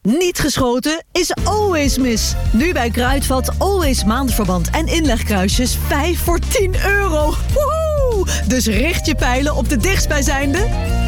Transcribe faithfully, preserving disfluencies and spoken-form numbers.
Niet geschoten is always mis. Nu bij Kruidvat always maandverband en inlegkruisjes vijf voor tien euro. Woehoe! Dus richt je pijlen op de dichtstbijzijnde